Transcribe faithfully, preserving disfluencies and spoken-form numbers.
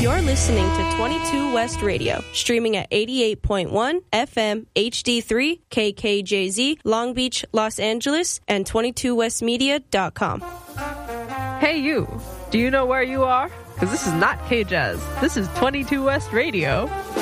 You're listening to twenty-two West Radio, streaming at eighty-eight point one F M H D three K K J Z, Long Beach, Los Angeles, and twenty-two west media dot com. Hey you, do you know where you are? Because this is not K-Jazz. This is twenty-two West Radio.